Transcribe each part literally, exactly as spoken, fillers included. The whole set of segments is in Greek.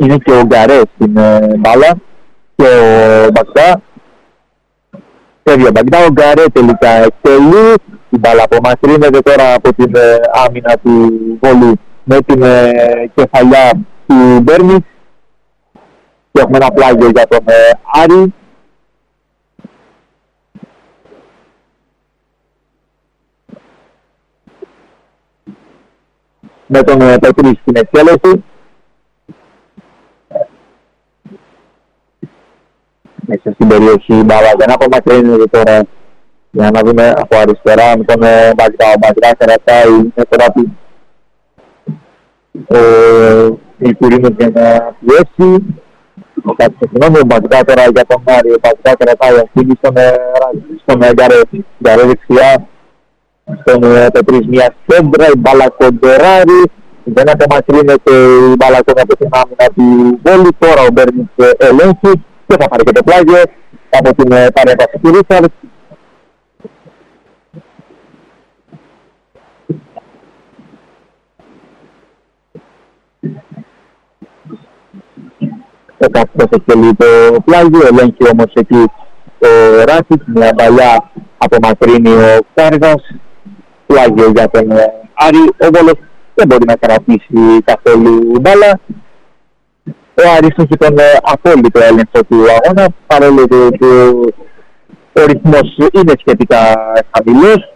είναι και ο Γκαρέ στην ε, μπάλα και ο Μπαγδά. Φεύγει ο Μπαγδά, ο Γκαρέ τελικά εκτελεί. Η μπάλα απομακρύνεται τώρα από την ε, άμυνα του Βόλου με την ε, κεφαλιά του Μπέρνιτς. Και έχουμε ένα πλάγιο για τον ε, Άρη. Με τον ε, Πετρή στην εκτέλεση. Μέσα στην περιοχή η μπάλα δεν απομακρύνεται τώρα. Για να δούμε από αριστερά με τον ε, Μπαγδά. Ο Μπαγδά κρατάει με τώρα η Κουρίνο για να πιέσει. Ο Κατσεφινόμου, ο Μπαγδά τώρα για τον Άρη. Ο Μπαγδά κρατάει αυτή στον, στον Γκαρέ. Γκαρέ δεξιά. Στον Πετρής μια σέντρα, η μπάλα κοντεράρει. Δεν απομακρύνεται η μπάλα ακόμα από την άμυνα του Βόλου. Τώρα ο Μπέρνιτς ελέγχει και θα πάρει και το πλάγιο από την παρέμβαση του Ρίτσαρτ. Ο Καστρός εκτελεί το πλάγιο, ελέγχει όμως εκεί ο Ράσιτς, μια παλιά απομακρύνει ο Κάργας, πλάγιο για τον Άρη. Ο Βόλος δεν μπορεί να κρατήσει καθόλου μπάλα. Ο Άρης έχει τον απόλυτο έλεγχο του αγώνα, παρόλο που ο ρυθμός είναι σχετικά χαμηλός.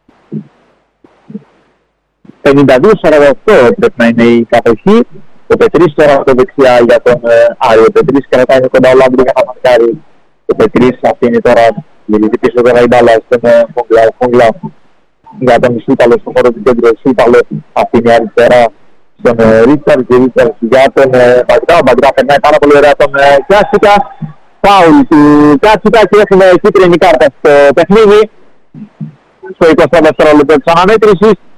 πενήντα δύο σαράντα οκτώ πρέπει να είναι η κατοχή. Ο Πετρής τώρα από δεξιά για τον Άρη. Ο Πετρής κρατάει κοντά ο Λάμπρου για να μαρκάρει. Ο Πετρής αφήνει τώρα, γυρίζει πίσω τώρα η μπάλα στον Φόγκλα. Ο Φόγκλα για τον Σούταλο στον χώρο του κέντρου. Ο Σούταλο αφήνει αριστερά στον Ρίτσαρντ και Ρίτσαρντ για τον Μπαγδά. Ο Μπαγδά περνάει πάρα πολύ ωραία τον Κιάσικα. Φάουλ του Κιάσικα και έχουμε κίτρινη κάρτα στο παιχνίδι. Στο εικοστό δευτερόλεπτο της αναμέτρησης.